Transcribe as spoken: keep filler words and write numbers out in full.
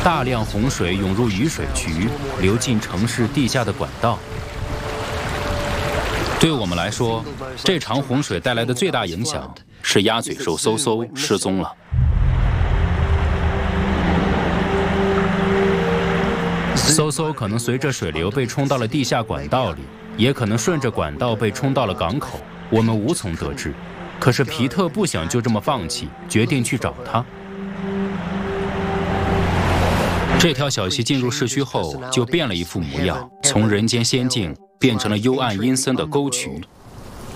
大量洪水涌入雨水渠，流进城市地下的管道。对我们来说，这场洪水带来的最大影响是鸭嘴兽嗖嗖失踪了。嗖嗖可能随着水流被冲到了地下管道里，也可能顺着管道被冲到了港口，我们无从得知。可是皮特不想就这么放弃，决定去找他。这条小溪进入市区后就变了一副模样，从人间仙境变成了幽暗阴森的沟渠。